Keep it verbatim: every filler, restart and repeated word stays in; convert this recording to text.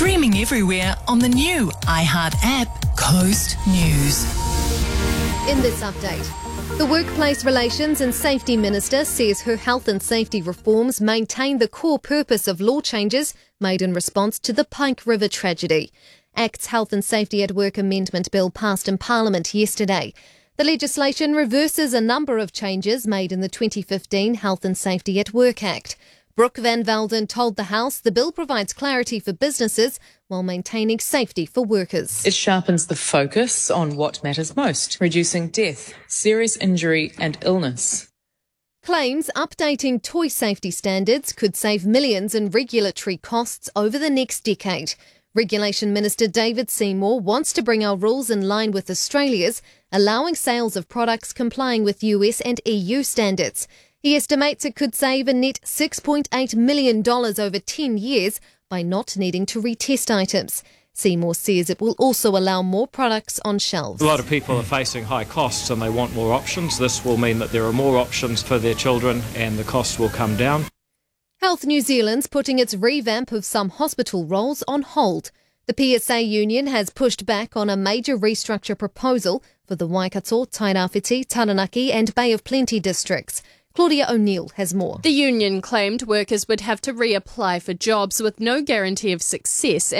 Streaming everywhere on the new iHeart app, Coast News. In this update, the Workplace Relations and Safety Minister says her health and safety reforms maintain the core purpose of law changes made in response to the Pike River tragedy. Act's Health and Safety at Work Amendment Bill passed in Parliament yesterday. The legislation reverses a number of changes made in the twenty fifteen Health and Safety at Work Act. Brooke Van Velden told the House the bill provides clarity for businesses while maintaining safety for workers. It sharpens the focus on what matters most, reducing death, serious injury and illness. Claims updating toy safety standards could save millions in regulatory costs over the next decade. Regulation Minister David Seymour wants to bring our rules in line with Australia's, allowing sales of products complying with U S and E U standards. He estimates it could save a net six point eight million dollars over ten years by not needing to retest items. Seymour says it will also allow more products on shelves. A lot of people are facing high costs and they want more options. This will mean that there are more options for their children and the cost will come down. Health New Zealand's putting its revamp of some hospital roles on hold. The P S A union has pushed back on a major restructure proposal for the Waikato, Tairāwhiti, Taranaki and Bay of Plenty districts. Claudia O'Neill has more. The union claimed workers would have to reapply for jobs with no guarantee of success